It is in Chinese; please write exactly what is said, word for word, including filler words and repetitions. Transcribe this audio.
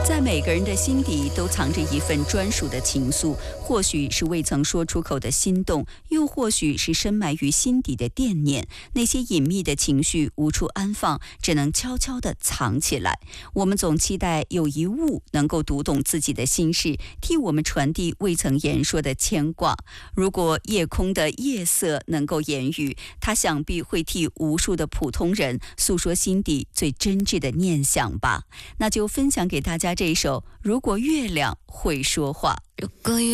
在每个人的心底都藏着一份专属的情愫，或许是未曾说出口的心动，又或许是深埋于心底的惦念。那些隐秘的情绪无处安放，只能悄悄地藏起来。我们总期待有一物能够读懂自己的心事，替我们传递未曾言说的牵挂。如果夜空的夜色能够言语，它想必会替无数的普通人诉说心底最真挚的念想吧。那就分享给大家这首《如果月亮会说话》。 如果月